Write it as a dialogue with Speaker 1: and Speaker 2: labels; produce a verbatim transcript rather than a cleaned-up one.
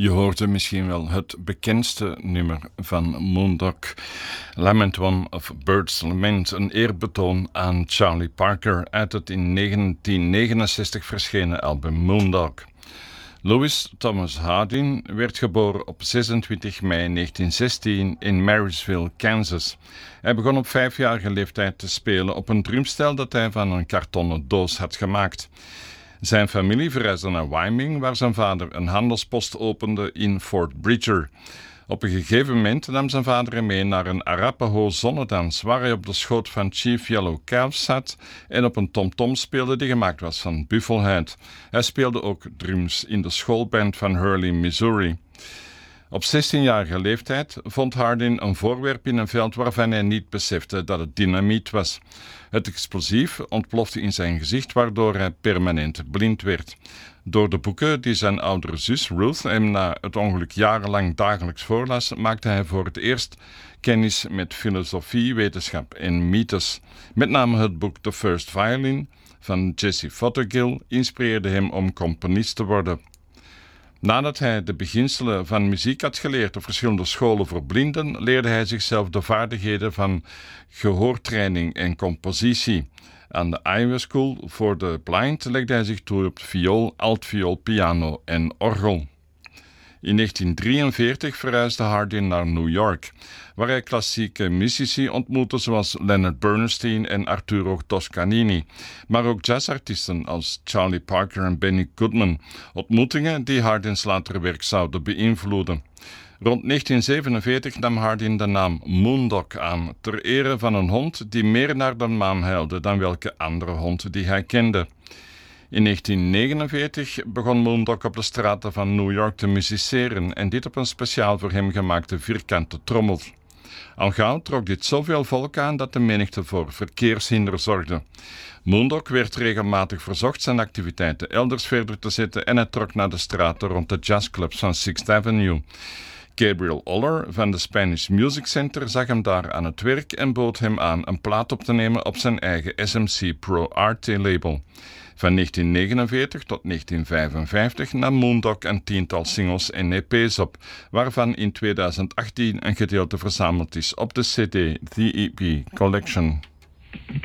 Speaker 1: Je hoorde misschien wel het bekendste nummer van Moondog, Lament One of Birds Lament, een eerbetoon aan Charlie Parker uit het in negentien negenenzestig verschenen album Moondog. Louis Thomas Hardin werd geboren op zesentwintig mei negentien zestien in Marysville, Kansas. Hij begon op vijfjarige leeftijd te spelen op een drumstel dat hij van een kartonnen doos had gemaakt. Zijn familie verhuisde naar Wyoming, waar zijn vader een handelspost opende in Fort Bridger. Op een gegeven moment nam zijn vader hem mee naar een Arapaho zonnedans, waar hij op de schoot van Chief Yellow Calf zat en op een tomtom speelde die gemaakt was van buffelhuid. Hij speelde ook drums in de schoolband van Hurley, Missouri. Op zestienjarige leeftijd vond Hardin een voorwerp in een veld waarvan hij niet besefte dat het dynamiet was. Het explosief ontplofte in zijn gezicht, waardoor hij permanent blind werd. Door de boeken die zijn oudere zus Ruth hem na het ongeluk jarenlang dagelijks voorlas, maakte hij voor het eerst kennis met filosofie, wetenschap en mythes. Met name het boek The First Violin van Jesse Fothergill inspireerde hem om componist te worden. Nadat hij de beginselen van muziek had geleerd op verschillende scholen voor blinden, leerde hij zichzelf de vaardigheden van gehoortraining en compositie. Aan de Iowa School for the Blind legde hij zich toe op viool, altviool, piano en orgel. In negentien drieënveertig verhuisde Hardin naar New York, waar hij klassieke muzici ontmoette zoals Leonard Bernstein en Arturo Toscanini, maar ook jazzartiesten als Charlie Parker en Benny Goodman, ontmoetingen die Hardins latere werk zouden beïnvloeden. Rond negentien zevenenveertig nam Hardin de naam Moondog aan, ter ere van een hond die meer naar de maan huilde dan welke andere hond die hij kende. In negentien negenenveertig begon Moondog op de straten van New York te musiceren en dit op een speciaal voor hem gemaakte vierkante trommel. Al gauw trok dit zoveel volk aan dat de menigte voor verkeershinder zorgde. Moondog werd regelmatig verzocht zijn activiteiten elders verder te zetten en hij trok naar de straten rond de jazzclubs van Sixth Avenue. Gabriel Oller van de Spanish Music Center zag hem daar aan het werk en bood hem aan een plaat op te nemen op zijn eigen S M C Pro Arte label. Van negentien negenenveertig tot negentien vijfenvijftig nam Moondog een tiental singles en E P's op, waarvan in tweeduizend achttien een gedeelte verzameld is op de C D The E P Collection.